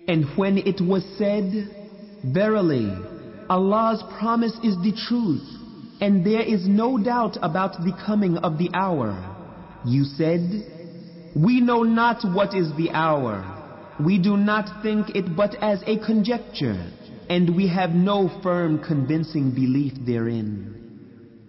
And when it was said, "Verily, Allah's promise is the truth, and there is no doubt about the coming of the hour," you said, "We know not what is the hour. We do not think it but as a conjecture, and we have no firm convincing belief therein."